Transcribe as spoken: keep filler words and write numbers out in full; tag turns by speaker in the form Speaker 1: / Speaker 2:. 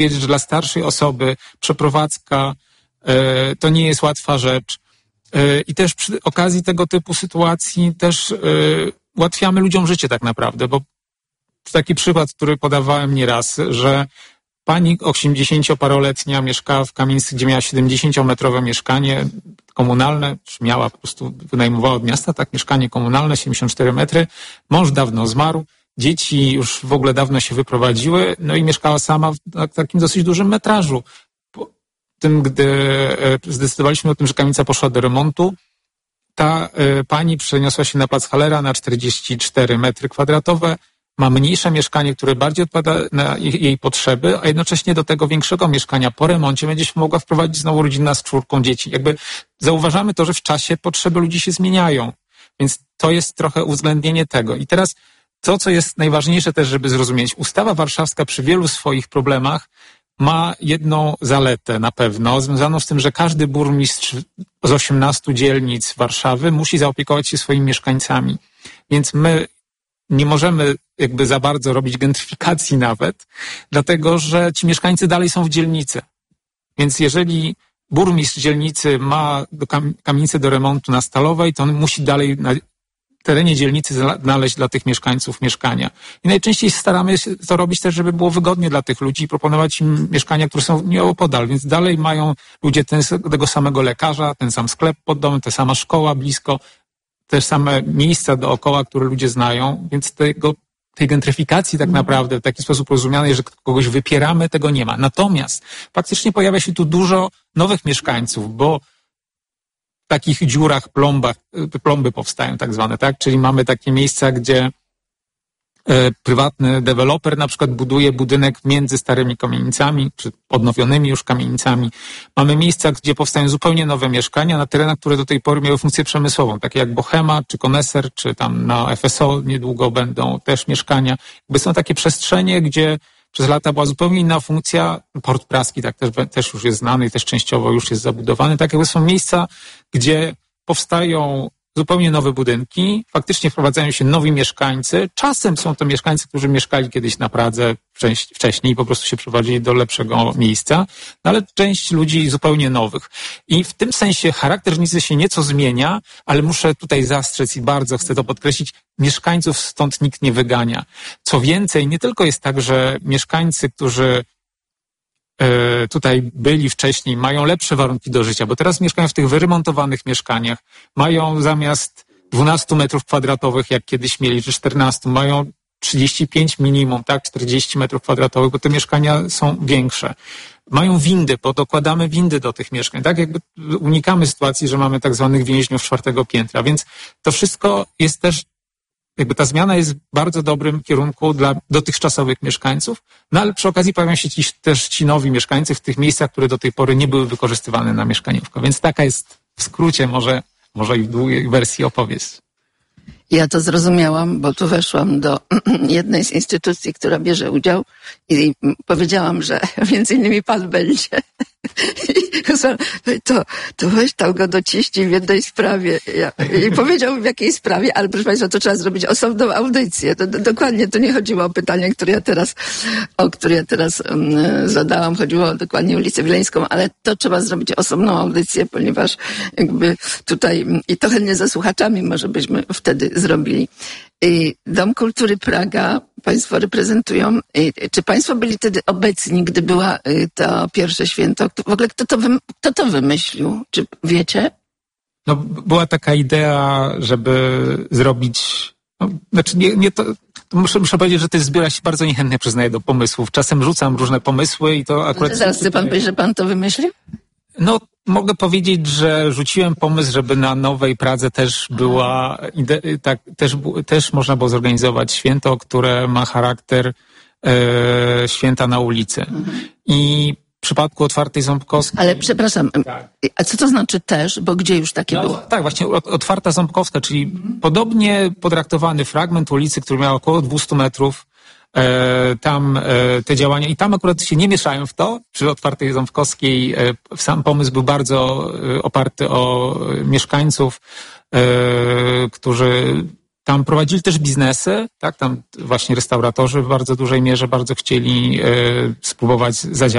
Speaker 1: wiedzieć, że dla starszej osoby przeprowadzka e, to nie jest łatwa rzecz. E, I też przy okazji tego typu sytuacji też e, ułatwiamy ludziom życie tak naprawdę, bo taki przykład, który podawałem nieraz, że pani osiemdziesięcioparoletnia mieszkała w kamienicy, gdzie miała siedemdziesięciometrowe mieszkanie komunalne, czy miała po prostu, wynajmowała od miasta, tak, mieszkanie komunalne, siedemdziesiąt cztery metry. Mąż dawno zmarł, dzieci już w ogóle dawno się wyprowadziły, no i mieszkała sama w takim dosyć dużym metrażu. Po tym, gdy zdecydowaliśmy o tym, że kamienica poszła do remontu, ta pani przeniosła się na plac Hallera na czterdzieści cztery metry kwadratowe, ma mniejsze mieszkanie, które bardziej odpowiada na jej potrzeby, a jednocześnie do tego większego mieszkania po remoncie będzie się mogła wprowadzić znowu rodzina z czwórką dzieci. Jakby zauważamy to, że w czasie potrzeby ludzi się zmieniają, więc to jest trochę uwzględnienie tego. I teraz to, co jest najważniejsze też, żeby zrozumieć, ustawa warszawska przy wielu swoich problemach ma jedną zaletę na pewno, związaną z tym, że każdy burmistrz z osiemnastu dzielnic Warszawy musi zaopiekować się swoimi mieszkańcami. Więc my nie możemy jakby za bardzo robić gentryfikacji nawet, dlatego że ci mieszkańcy dalej są w dzielnicy. Więc jeżeli burmistrz dzielnicy ma do kam- kamienicę do remontu na Stalowej, to on musi dalej na terenie dzielnicy znaleźć dla tych mieszkańców mieszkania. I najczęściej staramy się to robić też, żeby było wygodnie dla tych ludzi i proponować im mieszkania, które są nieopodal. Więc dalej mają ludzie ten, tego samego lekarza, ten sam sklep pod domem, ta sama szkoła blisko, te same miejsca dookoła, które ludzie znają, więc tego, tej gentryfikacji tak naprawdę w taki sposób rozumianej, że kogoś wypieramy, tego nie ma. Natomiast faktycznie pojawia się tu dużo nowych mieszkańców, bo w takich dziurach, plombach, plomby powstają tak zwane, tak? Czyli mamy takie miejsca, gdzie e, prywatny deweloper na przykład buduje budynek między starymi kamienicami, czy odnowionymi już kamienicami. Mamy miejsca, gdzie powstają zupełnie nowe mieszkania na terenach, które do tej pory miały funkcję przemysłową, takie jak Bohema, czy Koneser, czy tam na F S O niedługo będą też mieszkania. Jakby są takie przestrzenie, gdzie przez lata była zupełnie inna funkcja. Port Praski tak też, też już jest znany i też częściowo już jest zabudowany. Tak jakby są miejsca, gdzie powstają zupełnie nowe budynki, faktycznie wprowadzają się nowi mieszkańcy. Czasem są to mieszkańcy, którzy mieszkali kiedyś na Pradze wcześniej i po prostu się przeprowadzili do lepszego miejsca, no ale część ludzi zupełnie nowych. I w tym sensie charakter Żnicy się nieco zmienia, ale muszę tutaj zastrzec i bardzo chcę to podkreślić, mieszkańców stąd nikt nie wygania. Co więcej, nie tylko jest tak, że mieszkańcy, którzy tutaj byli wcześniej, mają lepsze warunki do życia, bo teraz mieszkają w tych wyremontowanych mieszkaniach, mają zamiast dwunastu metrów kwadratowych, jak kiedyś mieli, czy czternastu, mają trzydzieści pięć minimum, tak, czterdzieści metrów kwadratowych, bo te mieszkania są większe. Mają windy, bo dokładamy windy do tych mieszkań, tak, jakby unikamy sytuacji, że mamy tak zwanych więźniów czwartego piętra, więc to wszystko jest też jakby ta zmiana jest w bardzo dobrym kierunku dla dotychczasowych mieszkańców, no ale przy okazji pojawiają się ci, też ci nowi mieszkańcy w tych miejscach, które do tej pory nie były wykorzystywane na mieszkaniówkę. Więc taka jest w skrócie może, może i w długiej wersji opowieść.
Speaker 2: Ja to zrozumiałam, bo tu weszłam do jednej z instytucji, która bierze udział i powiedziałam, że między innymi pan będzie. I to, to weź tam go dociśnij w jednej sprawie. Ja, i powiedział w jakiej sprawie, ale proszę państwa, to trzeba zrobić osobną audycję. To, to, dokładnie, to nie chodziło o pytanie, które ja teraz, o które ja teraz um, zadałam. Chodziło dokładnie o ulicę Wileńską, ale to trzeba zrobić osobną audycję, ponieważ jakby tutaj i to chętnie ze słuchaczami może byśmy wtedy zrobili. Dom Kultury Praga państwo reprezentują. Czy państwo byli wtedy obecni, gdy była to pierwsze święto? W ogóle kto to, wy, kto to wymyślił? Czy wiecie?
Speaker 1: No, była taka idea, żeby zrobić... No, znaczy nie, nie to, to muszę, muszę powiedzieć, że to jest zbiera się bardzo niechętnie przyznaję do pomysłów. Czasem rzucam różne pomysły i to akurat...
Speaker 2: Zaraz chce pan powiedzieć, że pan to wymyślił?
Speaker 1: No, mogę powiedzieć, że rzuciłem pomysł, żeby na Nowej Pradze też była, tak, też, też można było zorganizować święto, które ma charakter e, święta na ulicy. Mhm. I w przypadku Otwartej Ząbkowskiej...
Speaker 2: Ale przepraszam, tak. A co to znaczy też, bo gdzie już takie no, było?
Speaker 1: Tak, właśnie Otwarta Ząbkowska, czyli mhm. podobnie potraktowany fragment ulicy, który miał około dwieście metrów, E, tam e, te działania i tam akurat się nie mieszają w to, przy Otwartej Ząbkowskiej e, sam pomysł był bardzo e, oparty o mieszkańców, e, którzy tam prowadzili też biznesy, tak? Tam właśnie restauratorzy w bardzo dużej mierze bardzo chcieli e, spróbować zadziałać